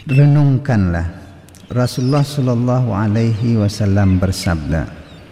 Renungkanlah. Rasulullah sallallahu alaihi wasallam bersabda,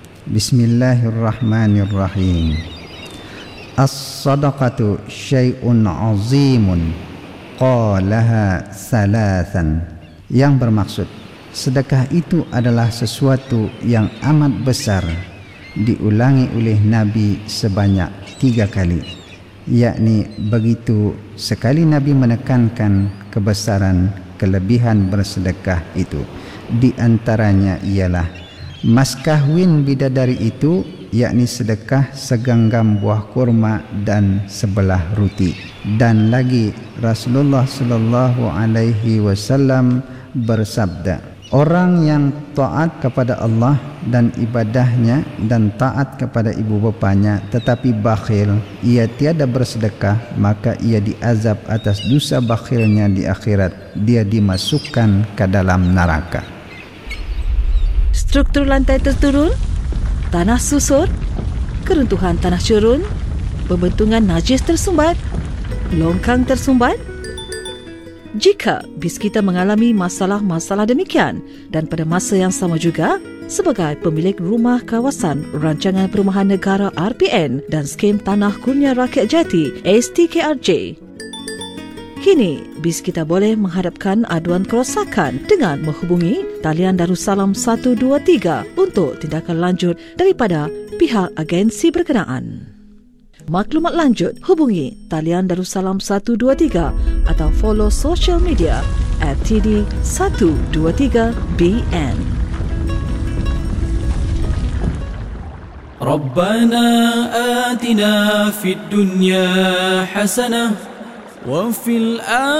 Bismillahirrahmanirrahim. As-sadaqatu syai'un 'azimun qalaha salasan. Yang bermaksud, sedekah itu adalah sesuatu yang amat besar, diulangi oleh Nabi sebanyak 3 kali. Yakni begitu sekali Nabi menekankan kebesaran kelebihan bersedekah itu. Di antaranya ialah mas kahwin bidadari itu, yakni sedekah segenggam buah kurma dan sebelah ruti. Dan lagi Rasulullah sallallahu alaihi wasallam bersabda, orang yang taat kepada Allah dan ibadahnya dan taat kepada ibu bapanya tetapi bakhil, ia tiada bersedekah, maka ia diazab atas dosa bakhilnya di akhirat, dia dimasukkan ke dalam neraka. Struktur lantai terturun, tanah susur, keruntuhan tanah curun, pembentungan najis tersumbat, longkang tersumbat. Jika bis kita mengalami masalah-masalah demikian dan pada masa yang sama juga, sebagai pemilik rumah kawasan Rancangan Perumahan Negara RPN dan Skim Tanah Kurnia Rakyat Jati STKRJ, kini bis kita boleh menghadapkan aduan kerosakan dengan menghubungi talian Darussalam 123 untuk tindakan lanjut daripada pihak agensi berkenaan. Maklumat lanjut, hubungi talian Darussalam 123 atau follow social media @TD123BN. ربنا آتنا في الدنيا حسنة وفي الآخرة